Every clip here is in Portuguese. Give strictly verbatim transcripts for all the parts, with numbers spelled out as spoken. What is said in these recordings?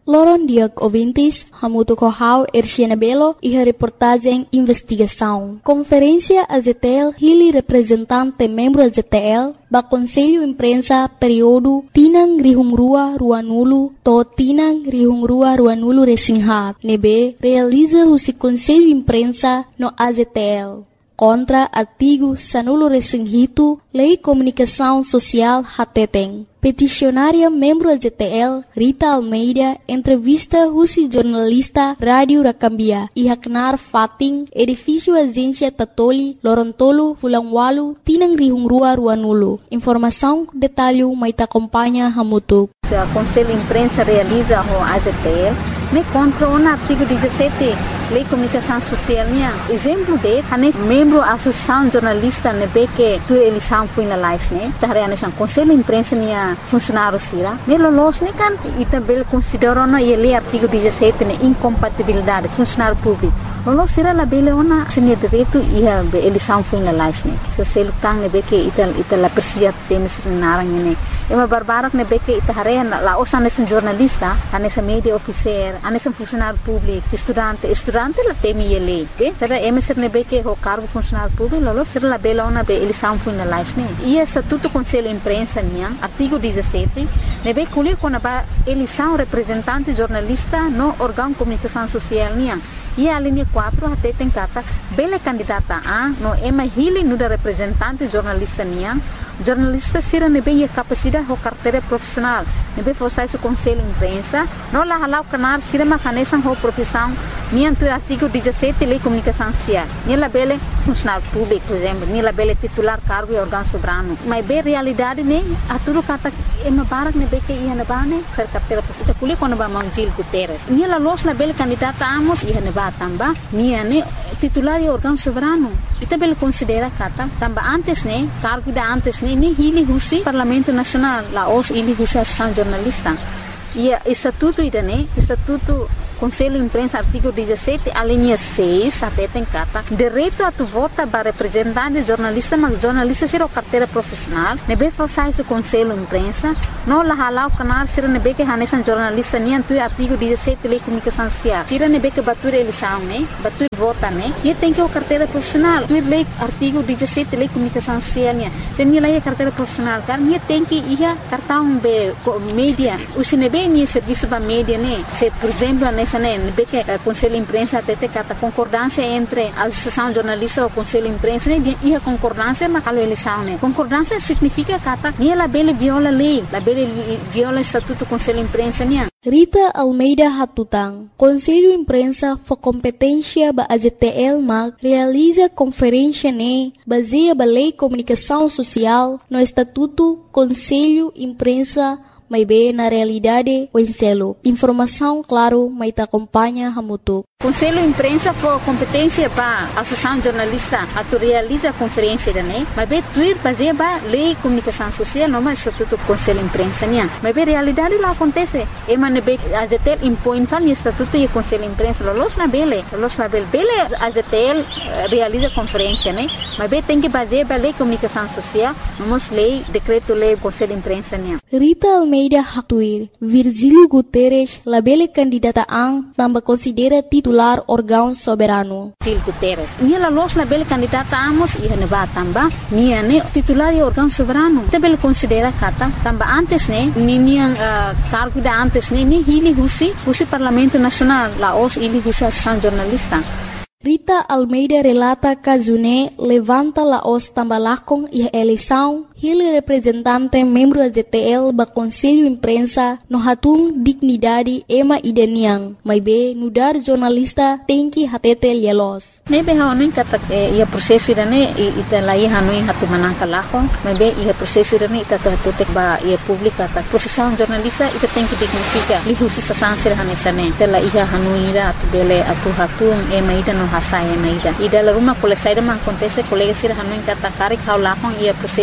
Loron Diag Ouvintes, Hamuto Kohau, Erciana Belo e a reportagem Investigação. Conferência A Z T L, Hili representante membro A Z T L, ba Conselho Imprensa período Tinang Rihungrua Ruanulo, to Tinang Rihungrua Ruanulo Resinghab, nebe realiza o Conselho Imprensa no A Z T L. Contra artigo Sanulo Resinghito, Lei Comunicação Social Hateteng. Peticionária membro A Z T L, Rita Almeida, entrevista Rusi jornalista Rádio Rakambia, e Haknar Fating, edifício Agência Tatoli, Lorontolo, Fulangwalu, Tinang Rihungrua Ruanulo. Informação, detalhe, maita acompanha Hamutuk. O Conselho Imprensa realiza o A Z T L, me contra o artigo dezessete, Lei Comunicação Social. Exemplo de, ane membro Associação Jornalista nebe que tu eleição foi na live, né? Tahre ane sang Conselho Imprensa nia funcionário sira. Ne lolos ne kan itabel considerou na ele artigo dezessete ne incompatibilidade funcionário público. Lolos sira la bele ona senia direito ia eleição foi na live, né? So selu tang nebe que ital ital la persia temes narang ne. Ema barbarak nebe que itahare la osan esse jornalista, ane sa media officer, ane sa funcionário público, estudante, estudante la temi ele. Be, será eme ser nebe que o cargo funcionário público, lolos sira la bele ona be eleição foi na live, né? E estatuto Conselho Imprensa nia artigo dezessete, nebe colher com a eleição representante jornalista no órgão de comunicação social nia. E a linha quatro até tem cata bela candidata a no ema hili no da representante jornalista nia. Jornalista sira nebe a capacidade ou carteira profissional. Nebe fosse o Conselho Imprensa, não la halau canar sira macanesan ou profissão nia do artigo dezessete Lei Comunicação Social. Nia la bela funcionário público, por exemplo, nia la bela titular cargo e órgão soberano. Mas bem realidade ne a tudo cata ema barak nebe que ia na bane ser carteira profissional. Kuli quando ba Manjil Guterres. Nia la los la bela candidata amos ia na ba tamba nia ne titular e órgão soberano. Ita bela considera kata tamba antes ne cargo da antes ne ni hili husi Parlamento Nacional la os hili husi Associação Jornalista. E estatuto ida ne estatuto Conselho Imprensa artigo dezessete a linha seis até tem cata direito a tu vota para representante jornalista mas jornalista ser o carteira profissional nebe façai o Conselho Imprensa não la halau canal ser nebe que hanesan jornalista ni tu artigo dezessete Lei Comunicação Social tira nebe que batur eleição né batur vota né e tem que o carteira profissional tu lei artigo dezessete Lei Comunicação Social né se ni lei carteira profissional car ni tem que ia cartão be mídia o se nebe ni serviço ba mídia né se por exemplo nebe que o Conselho Imprensa até tem cata concordância entre a Associação Jornalista e o Conselho Imprensa né e a concordância mas a eleição né concordância significa cata ni la bele viola lei la bele viola estatuto Conselho Imprensa né. Rita Almeida Hatutang, Conselho Imprensa for competência ba A Z T L mag realiza conferência ne baseia ba Lei Comunicação Social no Estatuto Conselho Imprensa mas bem na realidade o enselo. Informação, claro, mas te acompanha Hamutuk. Conselho Imprensa for competência para a Associação Jornalista a tu realiza a conferência da né, mas bem tuir fazer ba Lei Comunicação Social não mais estatuto Conselho Imprensa né, mas bem realidade lá acontece. E mas bem a Z T L impõe tal estatuto e Conselho Imprensa los na bele, los na bele, bele a Z T L realiza conferência né, mas bem tem que fazer ba Lei Comunicação Social, vamos lei decreto lei Conselho Imprensa né. Rita Almeida Hatuir, Virgílio Guterres, la bele candidata ang tambah considera titular órgão soberano. Virgílio Guterres, nia la los la bele candidata amos ia ne ba tamba, nia ne titular e órgão soberano. Te bele considera kata tamba antes ne, ni nia uh, cargo da antes ne, ni hili husi, husi Parlamento Nacional, la os hili husi Associação Jornalista. Rita Almeida relata Kazune levanta la os tambalakong e eleição ele representante membro da Z T L ba Conselho Imprensa no hatung dignidade ema ideniang mas be nudar jornalista tem que hatete lielos nebe haonin kata ia prosesso irane ita lai hanoi hatu manangka lakong mas be ia prosesso irane ita hatete ba ia publika ta profissão jornalista ita tem que dignifica li husi sasansir hanesane tela ia hanoi ira atu bele atu hatung ema ida no hasai ema ida ida la rumah kole saida ma acontece colega sir hanoi kata kari kau lakong ia prosesso dene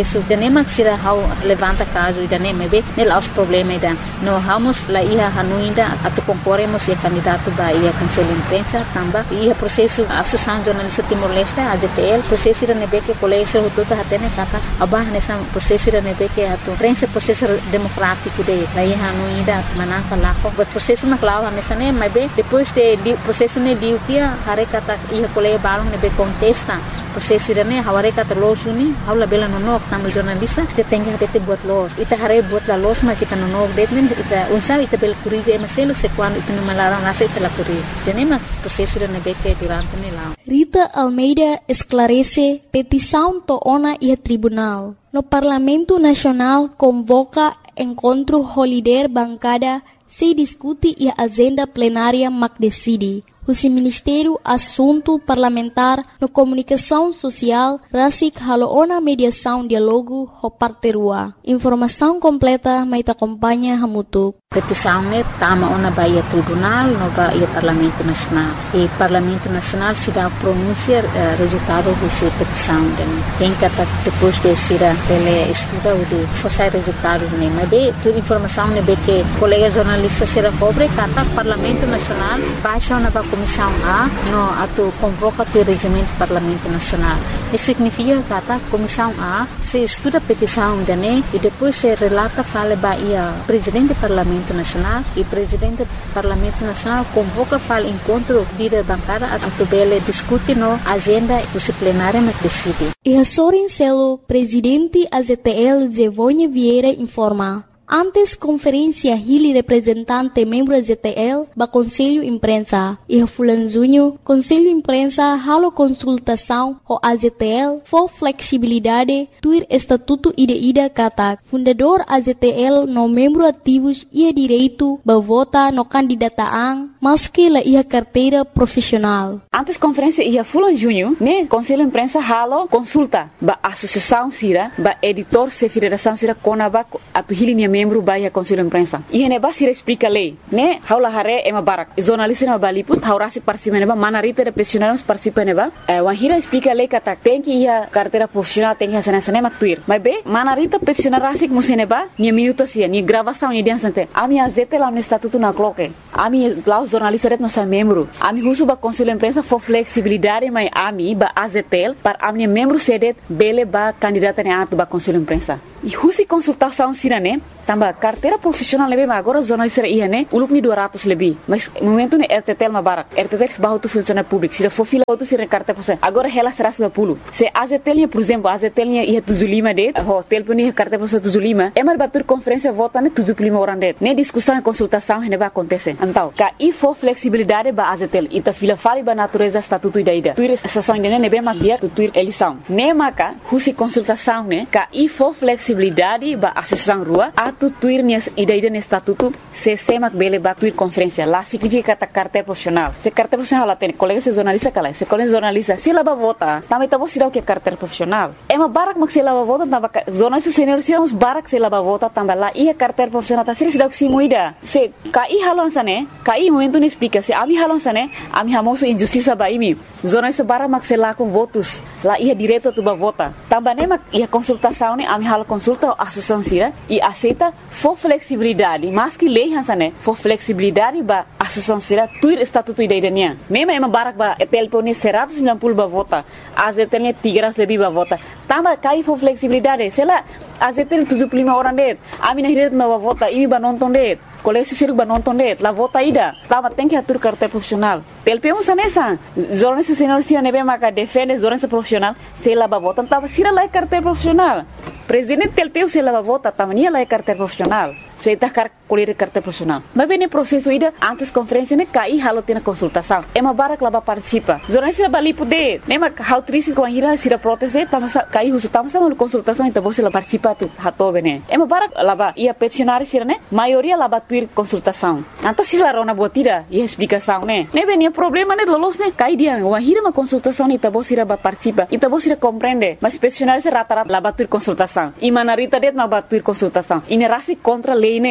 nemak sira hau levanta caso ida ne mebe nel aos problema ida no hamos la ia hanuinda atu concorremos e candidato ba ia conselho imprensa tamba ia processo associação jornalista Timor-Leste A Z T L processo ida nebe que colégio hututa hatene kata abah nessa processo ida nebe que atu prensa processo democrático de la ia hanuinda manaka lako but processo na clava nessa ne mebe depois de processo ne diu kia hare kata ia colégio balong nebe contesta processo ida ne haware kata los uni haula bela nonok tamu jornalista te tenga hate buat los ita hare buat la los ma kita nonok detmen ita unsa ita bel kurize emaselo se quando ita no malarang nasa ita la kurize tenema processo ida nebe que durante ne lao. Rita Almeida esclarece petição to ona e tribunal. No Parlamento Nacional convoca encontro holiday bancada se discute e agenda plenária mac decide. O Ministério Assunto Parlamentar no Comunicação Social rasik haloona mediação diálogo ho parterua. Informação completa mai te acompanha hamutuk. Petição ne tama ona baia tribunal no baia Parlamento Nacional. E Parlamento Nacional se dá pronunciar uh, resultado dessa petição. Tem que depois de ser ele estuda o de forçar resultado ne. Mas bem, toda informação ne bem que colega jornalista será pobre kata Parlamento Nacional baixa ona ba Comissão A no atu convoca o regimento do Parlamento Nacional. Isso significa que a Comissão A se estuda a petição de ne e depois se relata fala baia presidente do Parlamento Nacional e presidente do Parlamento Nacional convoca fala encontro líder bancada atu bele discute no agenda disciplinária mas decide. E a Sorin Celo, presidente A Z T L Zevonha Vieira informa. Antes conferência Hili representante membro A Z T L ba Conselho Imprensa e a Fulan Junho Conselho Imprensa halo consultação ho A Z T L for flexibilidade tuir estatuto ida-ida kata fundador A Z T L no membro ativos ia direito ba vota no candidataan maski la ia carteira profissional. Antes conferência ia Fulan Junho ne Conselho Imprensa halo consulta ba associação sira ba editor se federação sira konaba atu Hili membro baia Conselho Imprensa. E hene basira explica lei, né? Haula hare ema barak. Jornalista na baliput, haurasi participa neba, manarita de profissionais participa neba. Eh, wahira explica lei kata tem que ia carteira profissional tem que sana sana maktuir. Mas be, manarita profissional rasik museneba, ni minuto sia, ni gravação ni dia sante. Ami A Z T lá no estatuto na cloque. Ami lá os jornalistas ret nossa membro. Ami husu ba Conselho Imprensa for flexibilidade, mas ami ba A Z T L para ami membro sedet bele ba candidata ne atu ba Conselho Imprensa. E husi consultação sirane tamba carteira profissional lebe mas agora jornalista ia né uluk ni dua ratus lebih mas momento ne R T T L ma barak R T T L bahu tu funcionário público se for fila outro se carteira profissional agora ela será seratus lima puluh se A Z T L por exemplo A Z T L ia tujuh puluh lima det ho telefoni carteira profissional tujuh puluh lima é mar batur conferência vota ne tujuh puluh lima orang det ne discussão e consultação ne vai acontecer então ka i for flexibilidade ba A Z T L ita fila fali ba natureza estatuto ida ida tuir estação ne ne be mak dia tu tuir eleição ne maka husi consultação ne ka i for flexibilidade ba associação rua atu tuir nias ida-ida no estatuto se semak bele ba tuir conferência lá significa kata carteira profissional se carteira profissional lá tem colega se jornalista kala se colega jornalista se lá ba vota também tá você dá o que é carteira profissional é uma barak mak se lá ba vota tamba jornalista senior se uns barak se lá ba vota também lá e a carteira profissional tá se dá o que se moida se kai halon sane kai momento ne explica se ami halon sane ami hamoso injustiça ba imi jornalista barak mak se lá com votos lá ia direito tu ba vota também ne mak ia consultação ne ami hal consulta a associação sira e aceita for flexibilidade mas que lei hansane for flexibilidade ba associação sira tuir estatuto ida-idanya nema ema barak ba telpone seratus sembilan puluh ba vota A Z T L tiga ratus lebih ba vota tamba kai for flexibilidade sela A Z T L tujuh puluh lima orang det ami na hiret ma ba vota imi ba nonton det kolesi siru ba nonton det la vota ida tamba tem que atur carteira profissional T L P um sanesa jornalista senior sira nebe maka defende jornalista profissional sela ba vota tamba sira la carteira profissional presidente T L P U se lava vota tamania la carteira profissional se está car colher carteira profissional mas bem no processo ida antes conferência ne cai halo tem consultação é uma barak lava participa jornalista bali poder nema how triste com a ira sira proteste tama cai uso tama sama consultação então você la participa tu hato bene é uma barak lava ia peticionar sira ne maioria lava tuir consultação então se la rona botira e explicação ne ne bem problema ne lolos ne cai dia uma ira uma consultação então você ira participa então você compreende mas peticionar se rata-rata lava tuir consultação e manarita det ma batuir consultação e ne rasi contra lei ne agora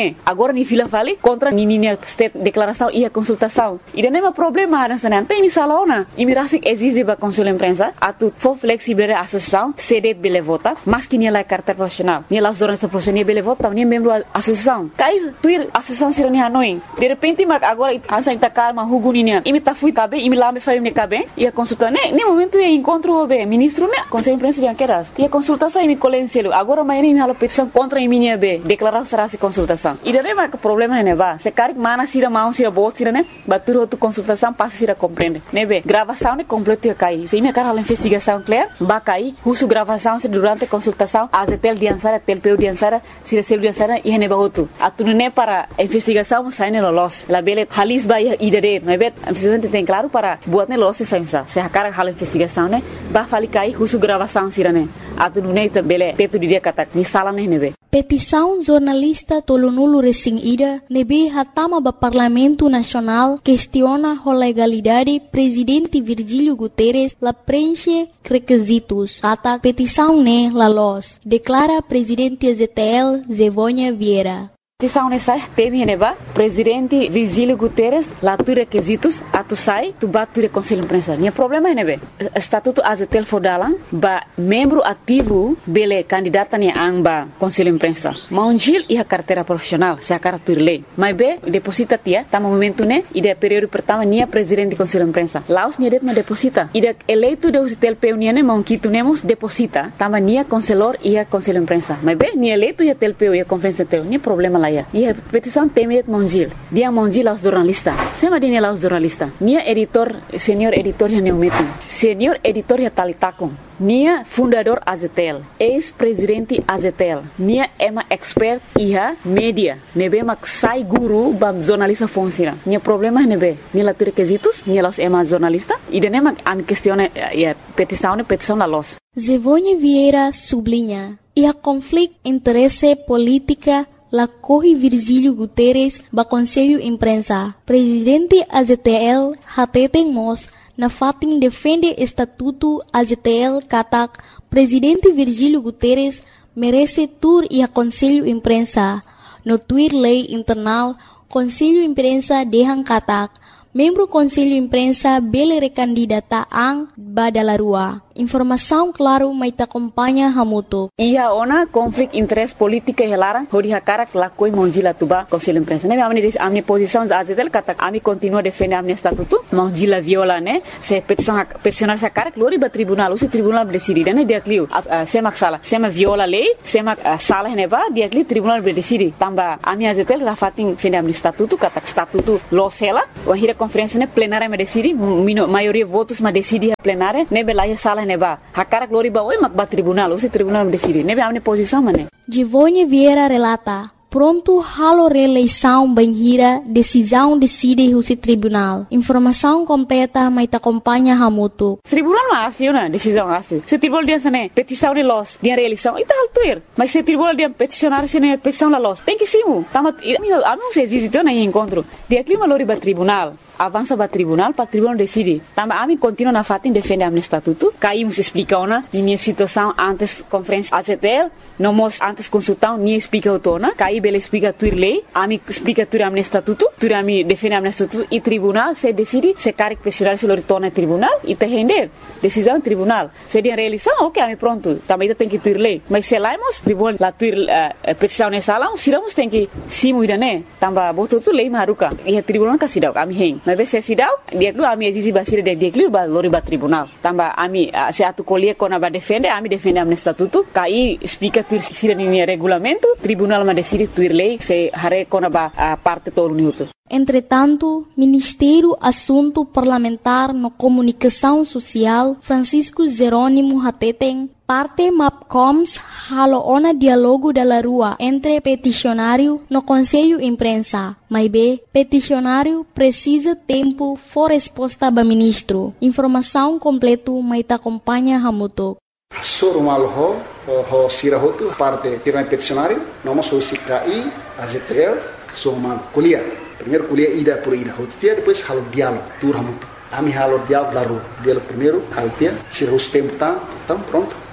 agora ni fila vale contra ni ni state declaração e a consultação. E não é um problema nessa não tem sala ona. E me rasik exige ba consul imprensa a tu for flexível a associação cede bele vota, mas que ni la carta profissional. Ni las zonas profissionais bele vota, ni membro associação. Cai tuir associação sirani hanoi. De repente mas agora ansa intakar ma huguninia. E me ta fui cabe e me lá me faz me cabe e a consulta ne ne momento é encontro o be ministro ne conselho imprensa de anqueras. E a consultação e me colenselo. Agora mas nem me hala petição contra a minha be declaração será se consultação. E daí mas problema ne ba. Se caric mana sira mão sira bot sira ne batur outro consultação passa sira compreende. Ne be gravação ne completo ia cair. Se minha cara a investigação clear ba cair. Husu gravação se durante a consultação a tel de ansara tel peu de ansara sira sel de ansara e ne ba outro. Atu ne para a investigação sai ne los. La bele halis ba ia idere. Ne be a presidente tem claro para buat ne los se saimsa. Se a cara hala investigação ne ba fali cair husu gravação sira ne. Atu ne te bele teto dia kata ni sala ne ne be. Petição jornalista Tolonulu Resing Ida nebe hatama ba Parlamento Nacional questiona a legalidade presidente Virgílio Guterres la preenche requisitos. Kata petição ne la los. Declara presidente Z T L Zevônia Vieira. Petição nessa teme neba presidente Virgílio Guterres lá tu requisitos a tu sai tu bat tu conselho imprensa. Nia problema nebe estatuto A Z T L fodalan ba membro ativo bele candidata ni amba conselho imprensa. Maungil e a carteira profissional se a cartur lei. Mas be deposita tia tama momento ne ide período pertama nia presidente conselho imprensa. Laos nia det ma deposita. Ide eleito de U Z T L P U nia ne maunquito nemos deposita tama nia conselor e a conselho imprensa. Mas be nia eleito e a T L P U e a conferência T L P U nia problema e a petição teme et mongil dia mongil aos jornalista sema dine aos jornalista nia editor senior editor ya neumetum senior editor ya talitakon nia fundador A Z T L ex-presidente A Z T L nia ema expert iha media nebe mak sai guru bam jornalista funciona nia problema nebe nia la requisitos nia los ema jornalista e dene mak am questione ya petição ne petição la los Zevônia Vieira sublinha e a conflito interesse política la corre Virgílio Guterres ba Conselho Imprensa. Presidente A Z T L hateten mos na fatin defende estatuto A Z T L katak Presidente Virgílio Guterres merece tur e a Conselho Imprensa. No tuir lei internal Conselho Imprensa dehang katak membro Conselho Imprensa bele recandidata ang badalarua. Informação claro mai ta acompanha hamuto. Ia ona conflito interesse política e lara hori hakara la koi mongila tuba Conselho Imprensa. Ne amni dis amni posição A Z T L kata ami continua defender amni estatuto mongila viola ne se petição peticionar sa cara glori ba tribunal o se tribunal decide ne dia clio se mak sala se ma viola lei se mak sala ne ba dia clio tribunal decide tamba ami A Z T L rafatin defender amni estatuto kata estatuto lo sela o hira conferência ne plenária me decide maioria votos ma decide a plenária ne belaia sala neba hakara glori ba oi mak ba tribunal o se tribunal decide nebe amne posição mane Zevônia Vieira relata pronto halo reeleição banhira decisão decide o se tribunal informação completa mai ta acompanha hamuto tribunal ma asli na decisão asli se tribunal dia sane petição de los dia reeleição ita altuir mas se tribunal dia peticionar sene petição la los tem que simu tamat anu se existe na encontro dia clima lori ba tribunal avança para tribunal para tribunal decide tamba ami continua na fatin defende amne estatuto caímos explica ona minha situação antes conferência A Z T L não mos antes consultão ni explica autona caí bele explica tuir lei ami explica tuir amne estatuto tuir ami defende amne estatuto e tribunal se decide se caric peticionar se lo retorna tribunal e te render decisão tribunal se dia reeleição ok ami pronto também tem que tuir lei mas se laimos tribunal la tuir uh, petição nessa sala siramos tem que simu idane tamba boto tu lei maruka e tribunal kasidau ami hen mas se sidau dia klu ami exige basira de dia klu ba lori ba tribunal tamba ami uh, se atu colie kona ba defende ami defende amne estatuto kai explica tuir sira ni regulamento tribunal ma decide tuir lei se hare kona ba uh, parte todo minuto. Entretanto, Ministério Assunto Parlamentar no Comunicação Social Francisco Jerônimo Hateten parte MAPCOMS halo ona dialogo da rua entre peticionário no Conselho Imprensa. Mas B, peticionário precisa tempo for resposta ba ministro. Informação completo mai ta acompanha hamuto. Soro malho ho sirahotu parte tirai peticionário, noma so sikai A Z T L so mal kuliah. Primeiro kuliah ida por ida hotia depois halo diálogo tur hamutu. Ami halo diálogo da rua. Diálogo primeiro, altia, sirahus tempo tá, então pronto.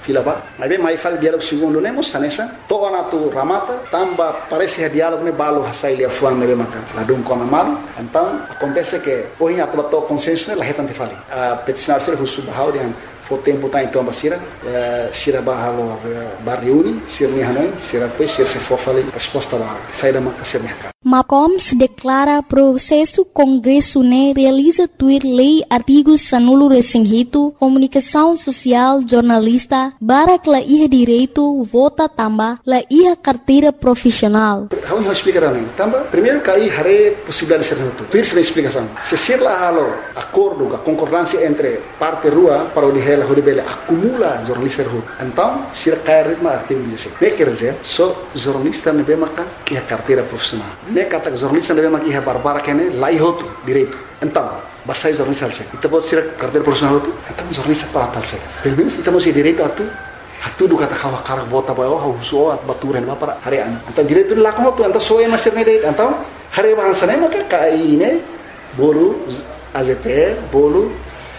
fila ba. Mas bem, mais fala diálogo segundo nemos sanesa. Toa na tu ramata, tamba parece diálogo ne balo hasai lia fuan ne maka. La dum kona malu. Então acontece que hoje a tua to consenso ne la retante fali. A peticionar ser husu bahau dian fo tempo tá então basira, sira bahalo barriuni, sira ni hanoi, sira pois sira se for fali resposta lá. Sai da maka ser nia. MAPCOMS declara processo Congresso ne realiza tuir lei artigos sanulo resinhito, comunicação social, jornalista, barak la iha direito, vota tamba, la iha carteira profissional. Vamos explicar também. Tamba, primeiro que aí hare possibilidade de ser reto. Tuir se explicação. Se ser lá halo acordo, a concordância entre parte rua para o dihela horibele acumula jornalista reto. Então, se cai ritmo artigo dezessete. Ne quer dizer, só jornalista ne bemaka que a carteira profissional. Ne kata jornalista deve maki barbara kene lai hotu direito. Então, basai jornalista alse. Ita pode ser carteira profissional hotu. Então jornalista para tal se. Pelo menos ita mesti direito atu. Atu do kata kawa karak bota bayo hauso at baturen ba para harian. Então direito la ko hotu. Então soe master ne direito. Então hare bahasa ne maka kai ne bolu A Z T L bolu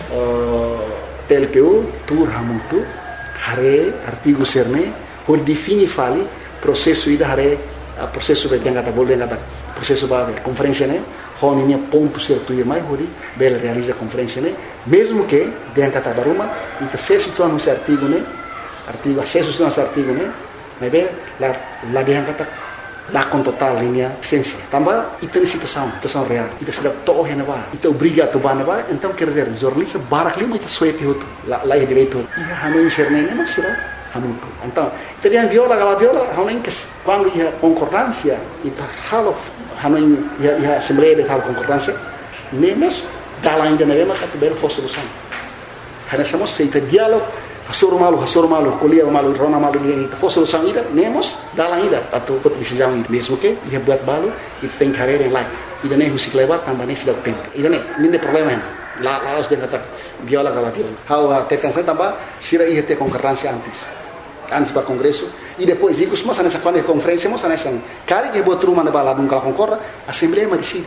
T L P U tur hamutu hare artigo serne por defini fali processo ida hare a processo be yang kata boleh kata processo ba conferência né honinya ponto certo e mais hori bel realiza conferência né mesmo que yang kata daruma ita acesso tu anu artigo né artigo acesso tu anu artigo né mas be la la yang kata la com total linha essência tambah ita ni situação situação real ita sedap toh hena ba ita obriga tu ba na ba então quer dizer jornalista barak lima ita suete hotu la la direito ia hanu inserne né mas será hamutu. Então, teriam viola, gala viola, hanuin que quando ia concordância, ita halo hanuin ia ia assembleia de tal concordância, nemos dala ainda na mesma categoria for solução. Hana somos seita diálogo, hasoro malu, hasoro malu, colia malu, rona malu dia ita for solução ida, nemos dala ainda atau pot decisão ida, mesmo que ia buat balu, ita tem carreira em lá. Ida nem rusik lewat tambah nem sedang tempo. Ida nem, nem problema lá lá os de kata viola gala viola. How a tetança tambah sira ia ter concordância antes. Antes para Congresso e depois digo mas nessa quando é conferência mas nessa cara que botou uma na bala nunca concorda a Assembleia decide.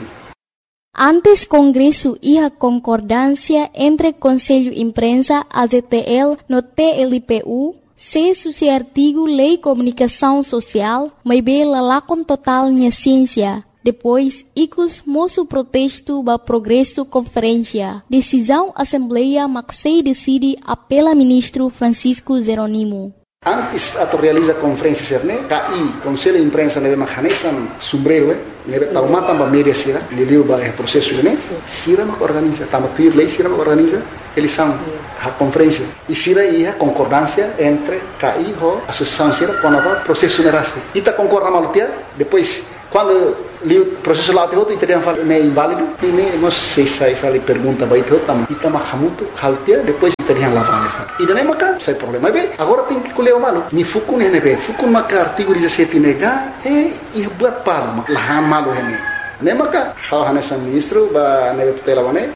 Antes Congresso ia concordância entre Conselho Imprensa, A Z T L, no T L P U, se suci artigo Lei Comunicação Social, mas bela lá com total minha ciência. Depois, icos moço protesto ba progresso conferência. Decisão Assembleia Maxei decide apela ministro Francisco Jeronimo. Antes ato realiza conferência serne, K I, Conselho de Imprensa neve mahanesan sombrero, eh, neve taumata ba media sira, liliu ba é processo né, sira ma organiza, tama tuir lei sira ma organiza, eles são a conferência. E sira ia concordância entre K I ho associação sira com a processo nerase. Ita concorda malutia, depois quando li o processo lá te outro e teriam falado é inválido, e nem não sei se aí falei pergunta vai ter outra, mas ita mahamuto haltia depois teriam lá vale. E daí maca, sem problema. Bem, agora tem que colher o malo. Ni fukun hene be, fukun maca artigo dezessete nega, e e buat palo, lahan malo hene. Nem maca, hal hanesa ministro ba neve tutela wane.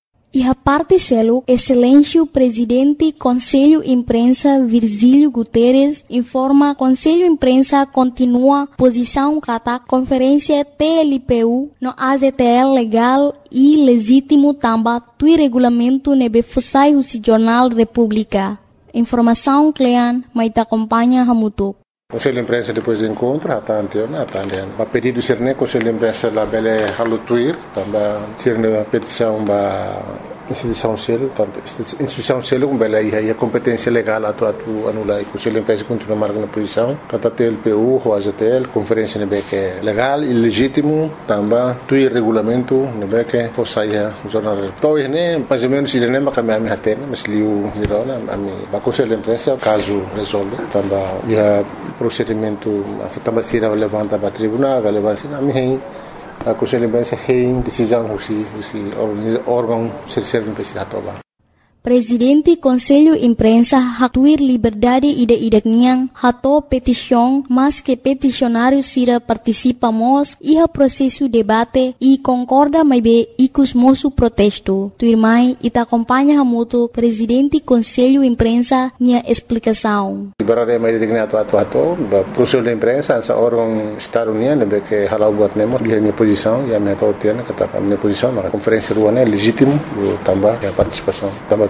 E a parte selo, Excelência Presidente Conselho Imprensa Virgílio Guterres informa Conselho Imprensa continua posição kata conferência T L P U no A Z T L legal e legítimo tamba tui regulamento nebe fusai husi Jornal República. Informação Clean, mas te acompanha Hamutuk. Conselho de Imprensa depois do encontro, até anteona, até anteona. A pedido de né, Conselho de Imprensa lá bele halutuir, também ser uma petição ba instituição selo, tanto instituição selo com bele aí a competência legal atu atu anula. Conselho de Imprensa continua marcando a posição, kata T L P U, o A Z T L, conferência nebe que é legal e legítimo, também tui regulamento nebe que fosse aí o jornal. Então né, mais ou menos ele nem vai caminhar me atene, mas liu hirona, a mim, ba Conselho de Imprensa caso resolve, também já procedimento essa também se levanta para tribunal, relevância na minha a Conselho de Imprensa tem decisão husi husi órgão ser investigador. Presidente Conselho Imprensa hatuir liberdade ide-idek niang hato petição, mas que peticionário sira participamos e a processo debate e concorda mais bem icus moço protesto. Tuirmai ita acompanha hamuto Presidente Conselho Imprensa nia explicação. Liberdade mais dignato atu atu, Conselho de Imprensa essa órgão Estado União nebe que halau buat nemo dia minha posição e a minha tautia kata minha posição na conferência ruana é legítimo também a participação também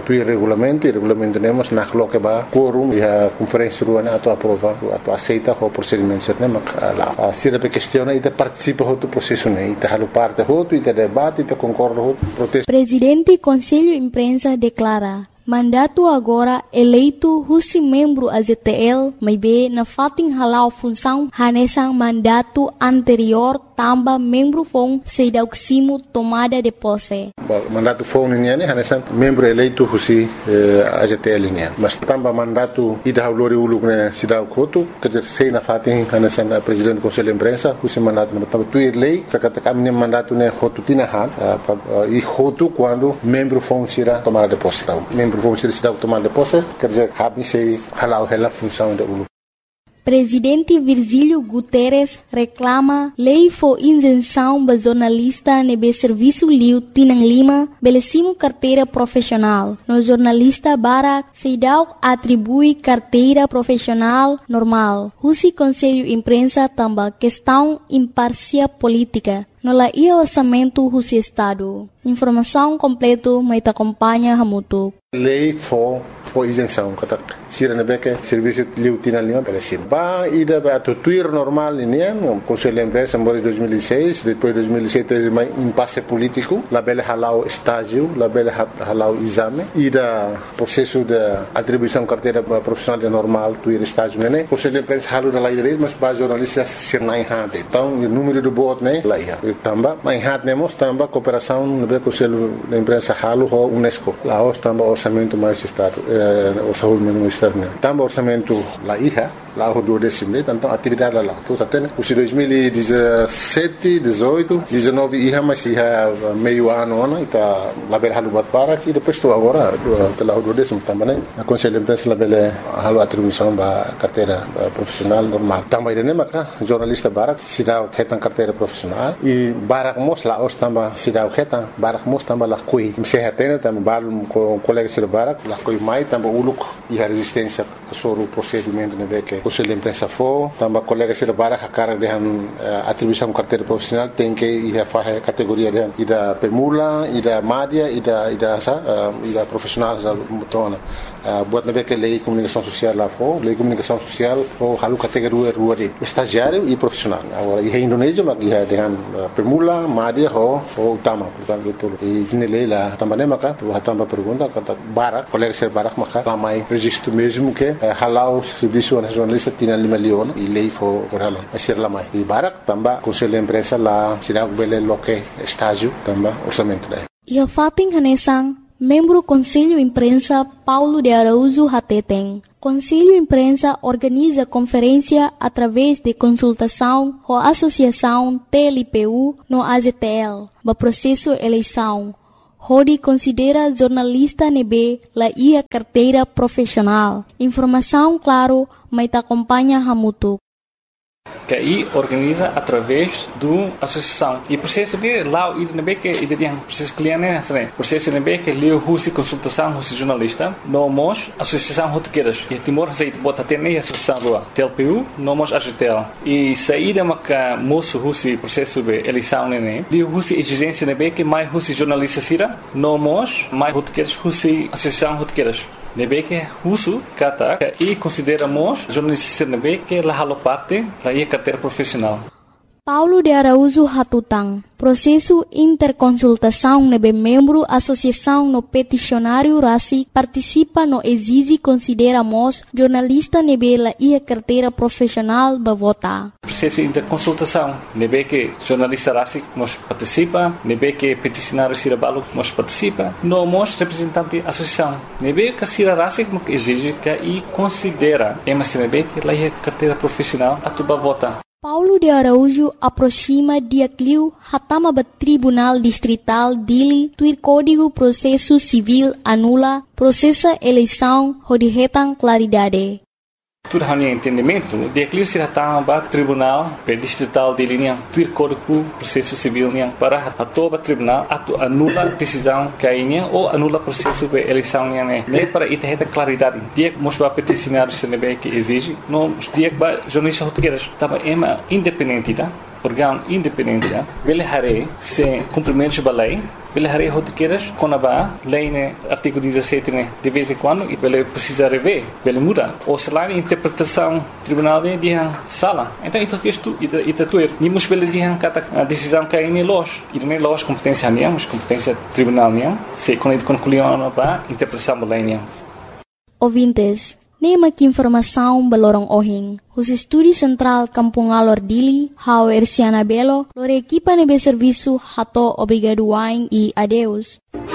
tuir regulamento, e regulamento temos na lo que ba quorum e a conferência ruana ato aprova, ato aceita o procedimento certo, mak la. Se a questione ita participa do processo né, ita halu parte hoto, ita debate, ita concorda hoto, protesto. Presidente Conselho Imprensa declara mandato agora eleito husi membro A Z T L, mas be na fating halau função hanesang mandato anterior tamba membro fong sedauksimo tomada de posse. Mandato fong niya ne hanesang membro eleito husi eh, A Z T L niya. Mas tamba mandato ida haulori uluk ne sidau koto kajer sei na fating hanesang uh, presidente Conselho Imprensa husi mandato na tamba tuir lei takata kamne mandato ne hotu tinahan uh, uh, e hotu quando membro fong sira tomada de posse tau. Membro vão ser cidade tomar de posse, quer dizer, habem se halau hela função da U L U. Presidente Virgílio Guterres reclama lei for isenção para jornalista nebe serviço liu Tinang Lima, belecimo carteira profissional. No jornalista Barak Seidau atribui carteira profissional normal. Husi Conselho Imprensa tamba questão imparcial política. No la ia orçamento husi Estado. Informação completa mas acompanha Hamutu. Lei for for isenção, kata sira na beke serviço liu Tinang Lima belecimo. Ba ida ba to tuir normal ini no Conselho Imprensa em dois mil e seis, depois dois mil e sete mais impasse político, la bele halau estágio, la bele halau exame, ida processo de atribuição carteira profissional de normal tuir estágio né. Conselho Imprensa halu da lei mas ba jornalistas sirnai hade. Então o número de bot né lá ia. Tamba mai hat nemos tamba cooperação no be Conselho Imprensa halu ho UNESCO. Lá os tamba orçamento mais estado, eh, orçamento mais estado né. Tamba orçamento lá ia. Lá o do décimo, então atividade lá. Tudo até né. Os dois mil e dezessete, dezoito, dezenove ia mas ia meio ano né. Ita lá bele halu bat para e depois tu agora lá o do décimo também né. A Conselho Imprensa lá bele halu atribuição ba carteira profissional normal. Também né maka jornalista Barak sidau ketan carteira profissional e Barak mos lá os tamba sidau ketan Barak mos tamba lá kui. Mse hatena tamba balum com colega sir Barak lá kui mai tamba uluk e a resistência sobre o procedimento né que Conselho Imprensa for, também colega sir Barak a cara de atribuição carteira profissional tem que ir a fazer categoria de ida permula, ida média, ida ida sa ida profissional sa mutona. Buat na que lei comunicação social lá for, lei comunicação social for halu categoria rua de estagiário e profissional. Agora em Indonésia mas ia dengan permula, média ho ho utama, portanto tudo. E ini lei lá também maka tu hatamba pergunta kata Barak, colega sir Barak maka ramai registro mesmo que halau serviço nacional Tinang Lima Leon e lei for orala asir lamai e Barak tamba Conselho Imprensa lá sidau bele loke estágio tamba orçamento daí. Ia fating hanesang membro Conselho Imprensa Paulo de Araújo Hateteng. Conselho Imprensa organiza conferência através de consultação com a Associação T L P U no A Z T L, para processo eleição. Hodi considera jornalista nebe la ia carteira profissional. Informação claro, mas acompanha Hamutu. Que aí organiza através do associação e processo de lá o nebe que ide dia processo cliente né processo nebe que leu husi consultação husi jornalista nomos associação rotequeiras que Timor Zeit bota ter nem associação do T L P U nomos A Z T L e saída maca moço husi processo de eleição né leu husi exigência nebe que mais husi jornalista sira nomos mais rotequeiras husi associação rotequeiras nebe que husu kata e consideramos jornalista nebe que la halo parte da ia carteira profissional. Paulo de Araújo Hatutang. Processo interconsultação nebe membro associação no peticionário Rasi participa no exige consideramos jornalista nebe la ia carteira profissional ba vota. Processo interconsultação nebe que jornalista Rasi nos participa, nebe que peticionário Sirabalo nos participa, no mos representante associação. Nebe que Sira Rasi nos exige que e considera emas nebe que la ia carteira profissional atuba vota. Paulo de Araújo aproxima dia cliu hatama ba Tribunal Distrital Dili tuir Código Processo Civil anula processa eleição hodihetan claridade. Tudo hanya entendimento, dia cliu se hatama ba Tribunal Distrital Dili niang tuir Código Processo Civil niang para atoba tribunal atu anula decisão kainya ou anula processo de eleição niang né. Nem para ita heta claridade. Dia mos ba peticionário se nebe que exige, no dia ba jornalista rotegueiras tava ema independente tá. órgão independente, ele hare se cumprimento da lei, ele hare rotiqueiras com a lei, né, artigo dezessete, né, de vez em quando, e ele precisa rever, ele muda. Ou se lá a interpretação tribunal de dia sala. Então, isso é tudo, isso é tudo. Nimos ele dia a decisão que é em loja, e não é loja competência nenhuma, mas competência tribunal nenhuma. Se quando ele concluiu a interpretação da lei nenhuma. Ouvintes, nema que informação balorong ohing. Os estúdio central Kampung Alor Dili, hau Erciana Belo, lore equipa nebe serviço hato obrigado wain e adeus.